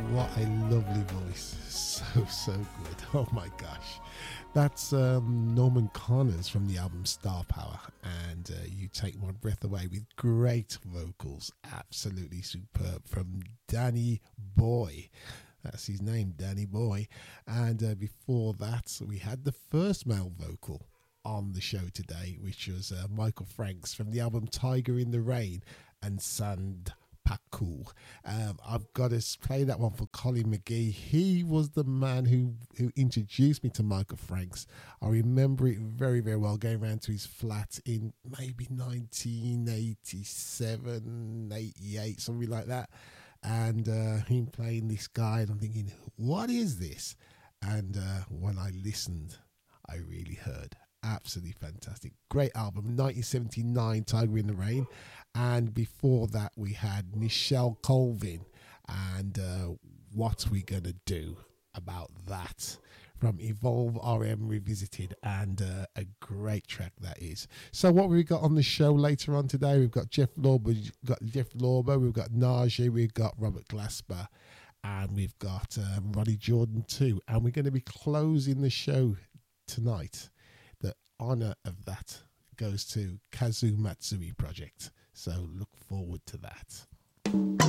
What a lovely voice. So good. Oh my gosh. That's Norman Connors from the album Star Power, and You Take My Breath Away, with great vocals. Absolutely superb from Danny Boy. That's his name, Danny Boy. And before that, we had the first male vocal on the show today, which was Michael Franks from the album Tiger in the Rain and Sand Pakul. I've got to play that one for Colin McGee. He was the man who introduced me to Michael Franks. I remember it very, very well, going around to his flat in maybe 1987, 88, something like that. And him playing this guy, and I'm thinking, what is this? And when I listened, I really heard. Absolutely fantastic. Great album, 1979, Tiger in the Rain. And before that, we had Nichelle Colvin and What We Gonna Do About That from Evolve RM Revisited, and a great track that is. So what we got on the show later on today? We've got Jeff Lorber, we've got Naji, we've got Robert Glasper, and we've got Ronnie Jordan too. And we're going to be closing the show tonight. The honor of that goes to Kazu Matsui Project. So look forward to that.